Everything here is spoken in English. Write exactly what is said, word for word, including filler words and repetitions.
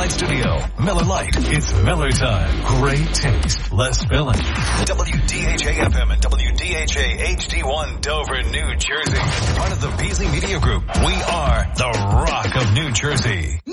Lite Studio. Miller Lite. It's Miller time. Great taste. Less filling. W D H A F M and W D H A H D one Dover, New Jersey. Part of the Beasley Media Group. We are the Rock of New Jersey.